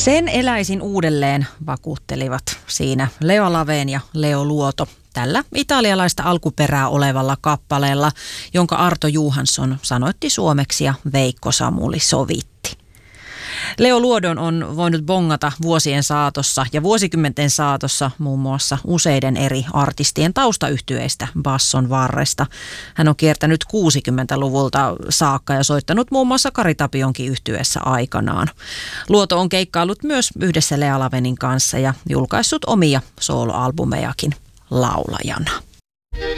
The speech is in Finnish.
Sen eläisin uudelleen, vakuuttelivat siinä Leo Laven ja Leo Luoto tällä italialaista alkuperää olevalla kappaleella, jonka Arto Johansson sanoitti suomeksi ja Veikko Samuli sovitti. Leo Luodon on voinut bongata vuosien saatossa ja vuosikymmenten saatossa muun muassa useiden eri artistien taustayhtyeistä basson varresta. Hän on kiertänyt 60-luvulta saakka ja soittanut muun muassa Kari Tapionkin yhtyeessä aikanaan. Luoto on keikkaillut myös yhdessä Lea Lavenin kanssa ja julkaissut omia soloalbumejakin laulajana.